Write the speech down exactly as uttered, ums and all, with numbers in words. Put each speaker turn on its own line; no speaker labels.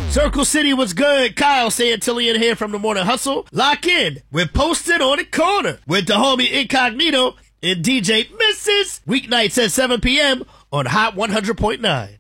Circle City was good. Kyle Santillian here from the Morning Hustle. Lock in. We're posted on the corner with the homie Incognito and D J Missus Weeknights at seven p.m. on Hot one hundred point nine.